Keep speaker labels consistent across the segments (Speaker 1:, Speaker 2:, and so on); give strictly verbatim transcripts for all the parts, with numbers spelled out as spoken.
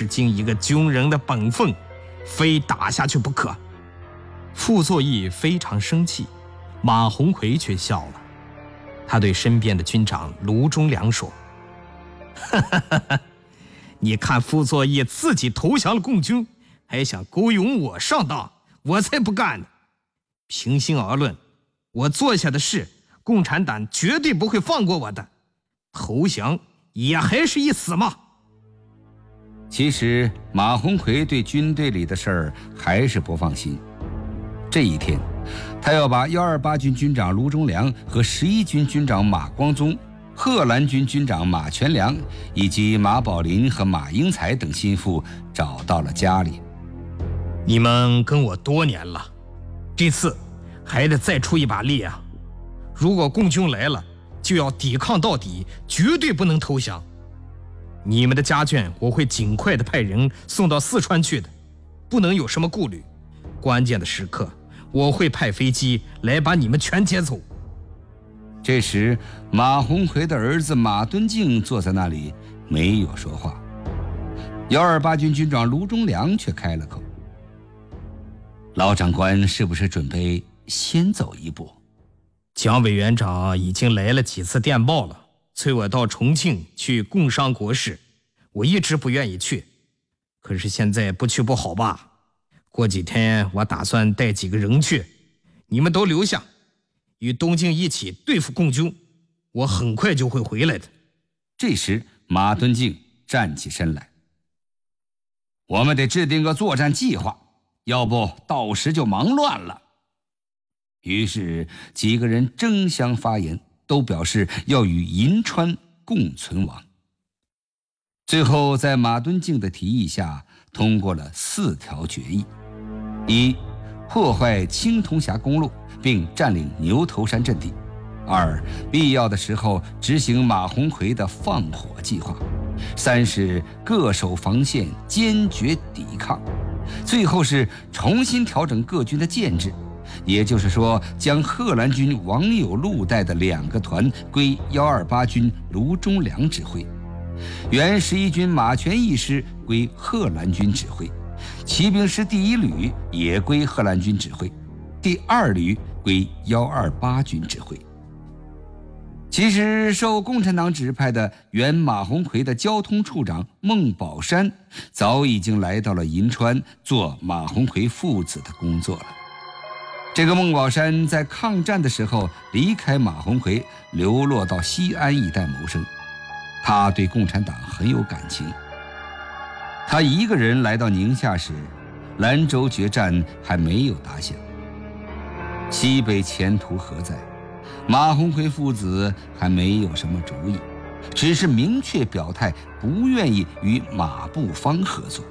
Speaker 1: 是尽一个军人的本分，非打下去不可。傅作义非常生气，马鸿逵却笑了。他对身边的军长卢忠良说：哈哈哈哈，你看傅作义自己投降了共军，还想勾引我上当，我才不干呢。平心而论，我做下的事，共产党绝对不会放过我的，投降也还是一死嘛。
Speaker 2: 其实马鸿逵对军队里的事儿还是不放心。这一天，他要把一二八军军长卢忠良和十一军军长马光宗、贺兰军军长马全良以及马宝林和马英才等心腹找到了家里。
Speaker 1: 你们跟我多年了，这次还得再出一把力啊！如果共军来了，就要抵抗到底，绝对不能投降。你们的家眷我会尽快的派人送到四川去的，不能有什么顾虑。关键的时刻，我会派飞机来把你们全接走。
Speaker 2: 这时，马鸿逵的儿子马敦敬坐在那里，没有说话。一二八军军长卢忠良却开了口：“老长官是不是准备先走一步？”
Speaker 1: 蒋委员长已经来了几次电报了，催我到重庆去共商国事，我一直不愿意去。可是现在不去不好吧？过几天我打算带几个人去，你们都留下，与东晋一起对付共军，我很快就会回来的。
Speaker 2: 这时马敦敬站起身来：“我们得制定个作战计划，要不到时就忙乱了。”于是几个人争相发言，都表示要与银川共存亡。最后在马敦敬的提议下，通过了四条决议：一、破坏青铜峡公路并占领牛头山阵地；二、必要的时候执行马鸿逵的放火计划；三是各守防线，坚决抵抗；最后是重新调整各军的建制，也就是说，将贺兰军王有禄带的两个团归一二八军卢忠良指挥，原十一军马全义师归贺兰军指挥，骑兵师第一旅也归贺兰军指挥，第二旅归一二八军指挥。其实受共产党指派的原马鸿逵的交通处长孟宝山早已经来到了银川做马鸿逵父子的工作了。这个孟宝山在抗战的时候离开马鸿逵，流落到西安一带谋生。他对共产党很有感情。他一个人来到宁夏时，兰州决战还没有打响，西北前途何在？马鸿逵父子还没有什么主意，只是明确表态不愿意与马步芳合作。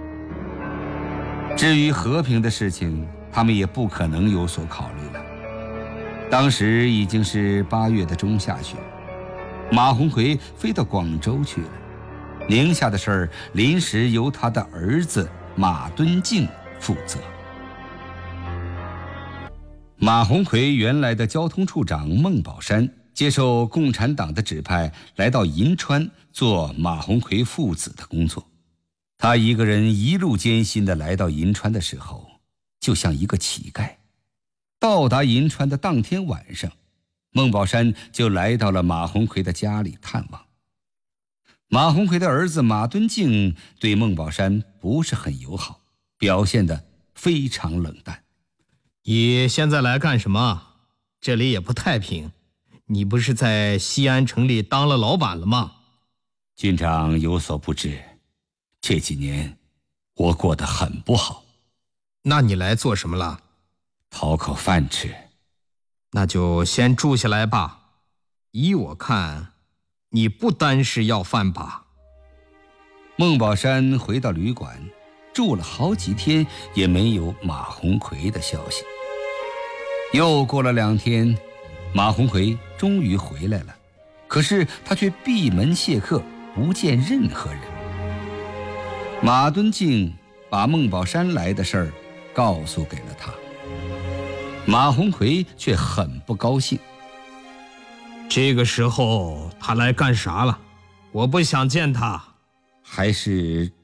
Speaker 2: 至于和平的事情，他们也不可能有所考虑了。当时已经是八月的中下旬，马鸿逵飞到广州去了，宁夏的事儿临时由他的儿子马敦敬负责。马鸿逵原来的交通处长孟宝山接受共产党的指派，来到银川做马鸿逵父子的工作。他一个人一路艰辛地来到银川的时候，就像一个乞丐。到达银川的当天晚上，孟宝山就来到了马鸿逵的家里探望。马鸿逵的儿子马敦敬对孟宝山不是很友好，表现得非常冷淡。
Speaker 1: 你现在来干什么？这里也不太平，你不是在西安城里当了老板了吗？
Speaker 2: 军长有所不知，这几年我过得很不好。
Speaker 1: 那你来做什么了？
Speaker 2: 讨口饭吃。
Speaker 1: 那就先住下来吧。依我看，你不单是要饭吧？
Speaker 2: 孟宝山回到旅馆，住了好几天，也没有马鸿逵的消息。又过了两天，马鸿逵终于回来了，可是他却闭门谢客，不见任何人。马敦敬把孟宝山来的事儿告诉给了他，马鸿逵却很不高兴。
Speaker 1: 这个时候他来干啥了？我不想见他。
Speaker 2: 还是